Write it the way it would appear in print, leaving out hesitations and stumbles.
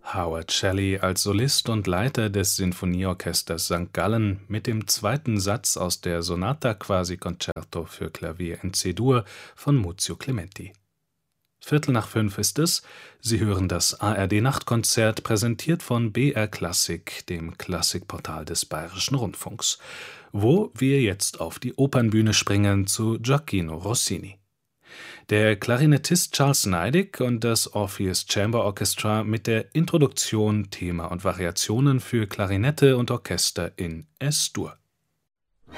Howard Shelley als Solist und Leiter des Sinfonieorchesters St. Gallen mit dem zweiten Satz aus der Sonata quasi Concerto für Klavier in C-Dur von Muzio Clementi. 4:45 ist es. Sie hören das ARD-Nachtkonzert, präsentiert von BR Klassik, dem Klassikportal des Bayerischen Rundfunks, wo wir jetzt auf die Opernbühne springen zu Gioacchino Rossini. Der Klarinettist Charles Neidig und das Orpheus Chamber Orchestra mit der Introduktion, Thema und Variationen für Klarinette und Orchester in Es-Dur.